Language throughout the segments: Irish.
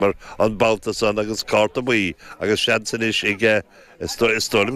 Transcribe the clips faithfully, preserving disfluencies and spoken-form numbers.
mar an Baltasan agus Carta Bui agus seansan is ige stolim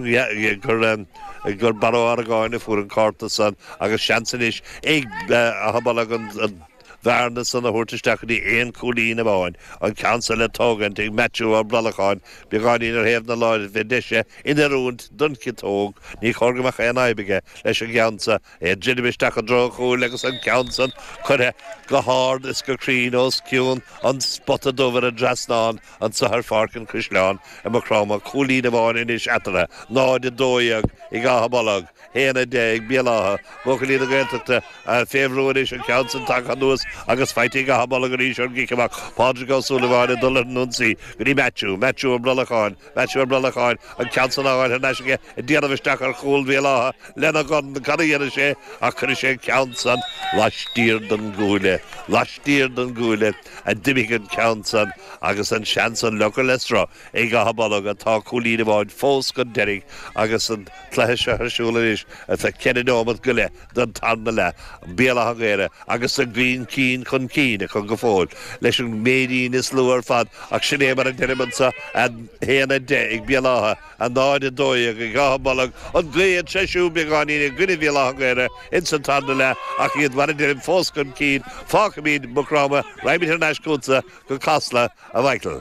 gur gur baró ar a gáinna fuair an Cartasan agus seansan is ag a habal an Varna san a hurtisteach di ein cúlín a báin an cancel le tógan tig Matthew ar Blalachain begáin ar hefna láid vedishe in a rúnd dunci tóg ní chorgamach an aibige leis an geansa e ginnibisteach a dro chúl agus an cancel chore go hard is go crín os ciún an spotted over a drasnán an sahar farcan Crisleán a macrama cúlín a báin in is atara náid a dóiag i gaha balag héna deag bialaha bochalín a gaintata a févrúin is an cancel tak an nuas agus fighting a habal gan ísio gicamach Padraig O'Sullivan a dullar nunsi grí Matthew Matthew ar Blalachain Matthew ar Blalachain an cancel áin a neisige a dianamhisteach ar chúl bhéalaha lena gan na canaíana sé a chur sé cancel lastír den gúile lastír den gúile a dimig an cancel agus an seansan local lestra ag a habal a tá cúlín bháin fós go derig agus an tleise arsúla is a tá cenidómad gule den tanna le bhéalaha géire agus an green key chun cíine chun go fóil leis an médín is luar fad ach sinné mar an derimansa an héana de ag bialaha an náid a dóiag ag gahabalag an gléad seisiú beáíine gine bialaha gaire in san tanna le ach iad mar an derim fós chun cín fáchamín mucráma raimid ar neiscúnta go casla a bhaictal.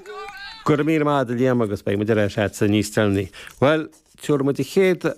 Gur a mí mád a léam agus be mu de sé sa níos telní. Well, tuair mu i chéad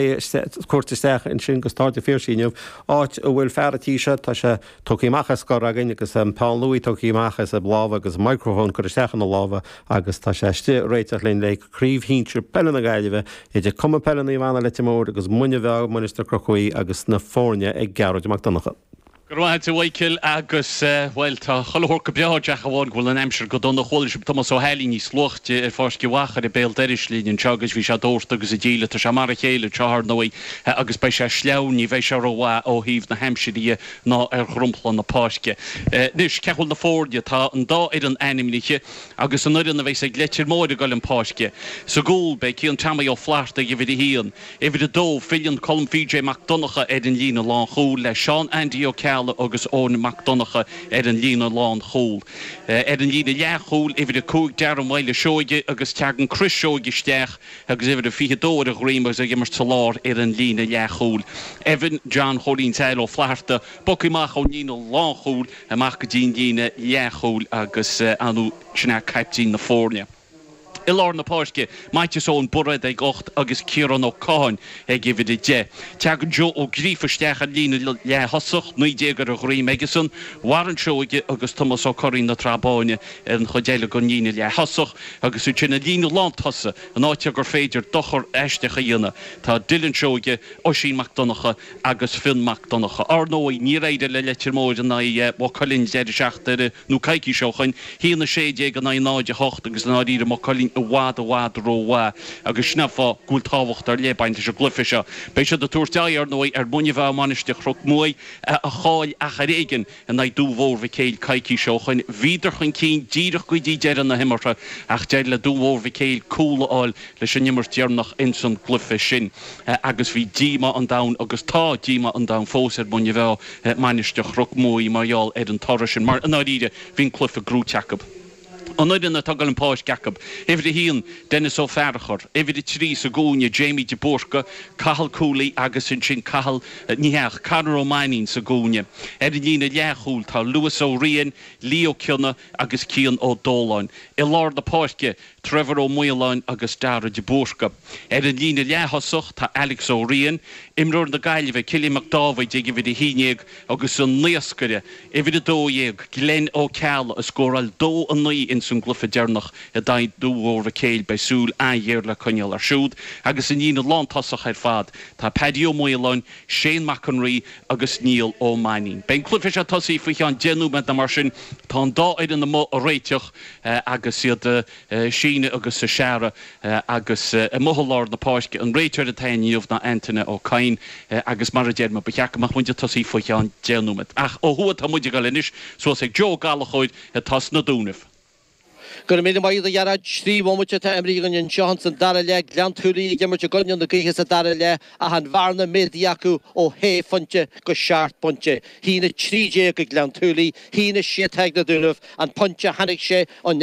cuairteach in sin go státe férsíineh áit a bhfuil fear a tíise tá sé tuíachchas go agin agus an Paul Louis tuíachchas a bláha agus microfón chu istechan na láha agus tá séiste réiteach linn le críomhhíntir pena gaiileh idir cum pena í bhana le mór agus muine bheith minister Crochuí agus na fórne ag gearúid McDonagh. Gráid Waikil agus bhfuil tá chollthór go beáideach a bháin bhfuil an aimsir go donna choilisiú Thomas O'Halley níos luchte ar fáisci wachar i béal deiris líonn teagas bhí sé dóirt agus i díle tá sé mar a chéile tehar nóí agus bei sé sleann ní bheith se rohá ó híomh na heimsirí ná ar chrumplan na páisce. Nus cehol na fórde tá an dá ar an animliche agus an nuidir na bheith sé gleitir móide goil an páisce. Sa gúil be cí an tamí ó flaachta i bhid i híon. I bhid a dó filion colm V J McDonagh ar an lína lán chúl le Sean Andy O'Callaghan agus ón McDonagh ar an lína lán chúl. Ar an lína leachúl i bhid a cúig dear an mhaile seoige agus teagan Chris seoige steach agus i bhid a fiche dóir aghríim agus a gimmar talár ar an lína leachúl. Evan John Cholín Tail ó flaachta bocimach ó lína lán chúl amach go dín lína leachúl agus anú sinna caiptín na fórne. I lár na páisce maite són burad ag ocht agus Ciaran O'Cahn ag gifid i de. Teagan Jo ó grífaisteach a lína le hosach nuí dégar a ghrí megasan, waran seoige agus Thomas O'Corrin na trabáine an chodéile go lína le hosach agus ú sinna lína lánthasa an áite gur féidir dochar eisteach a dhéana. Tá Dylan seoige Oisin McDonagh agus Finn McDonagh. Ar nóí ní réidir le letir móid an na O'Collin déidir seachtar nó caiici seochain, híana sé déag an náide hocht agus náíre O'Collin a wad a wad róhá agus snefa gúil táhacht ar lébainte se glufiise. Bei se de túirteí ar nóí ar bunne bheith manisteach rug mói a cháil a charéigen an na dúhór bhí céil caiici seochain víidir chun cín díirech go dtí dean na himmarta ach dead le dúhór bhí céil coolla áil leis sin nimmar dearnach in san glufi sin agus bhí díma an dam agus tá díma an dam fós ar bunne bheith manisteach rug mói marall ar an tarra sin mar an áíide hín clufa grúteachab. An nuidir na tugal an páis gacab. Ifid a híon Dennis O'Farrachar, ifid a trí sa gúne Jamie de Borca, Cahal Cooley agus in sin Cahal níheach Conor O'Mainin sa gúne. Er a lína leachúil tá Lewis O'Rian, Leo Cionna agus Cian O'Dolan. I lár na páisce Trevor O'Muileán agus Dara de Borca. Er a lína leachasach tá Alex O'Rian, imrúir na gaiileh Cilly McDavid ag ifid a híneag agus an níoscaire. Ifid a dóéag Glenn O'Call a scóral dó an ní in sun glufa dearnach a daid dúhór a céil bei súl a dhéir le coineal ar siúd agus in lína lántasach ar fad tá Paddy O'Muileán, Shane McEnroe agus Neil O'Mainin. Ben clufa se tosaí faoi an genú me na mar sin tá an dá idir na mó a réiteach agus siad síne agus sa seara agus a mohalár na páisce an réiteir a tainníomh na Anthony O'Cain agus mar a déirma becheachach muide tosaí faoi an genúmet. Ach ó thuaid tá muide gal inis, so ag Joe Gallaghoid a tas na dúnah. Gur mé mai a jarad trí bhmute tá Emrí an Johnson dar le gleantúí gimmer a gunn na gaiche a dar le a han warna médiacu ó hé fonte go seart ponte. Hína tríé go gleantúí, hína sé teag na dúnmh an ponte hanig sé an